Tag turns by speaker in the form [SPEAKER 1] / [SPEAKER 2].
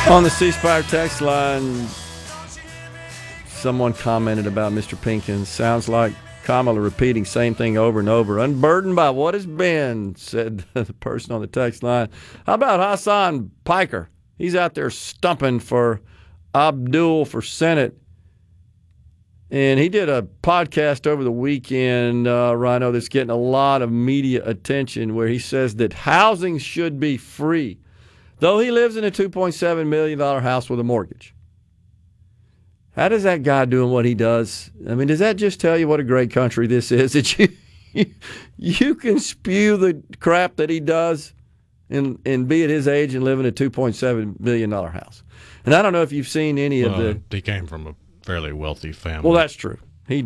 [SPEAKER 1] On the C Spire text line, someone commented about Mr. Pinkins. Sounds like Kamala repeating same thing over and over. Unburdened by what has been, said the person on the text line. How about Hassan Piker? He's out there stumping for Abdul for Senate. And he did a podcast over the weekend, Rhino, that's getting a lot of media attention, where he says that housing should be free, though he lives in a $2.7 million house with a mortgage. How does that guy doing what he does? I mean, does that just tell you what a great country this is? That you can spew the crap that he does and be at his age and live in a $2.7 million house. And I don't know if you've seen any of the...
[SPEAKER 2] He came from a fairly wealthy family.
[SPEAKER 1] Well, that's true.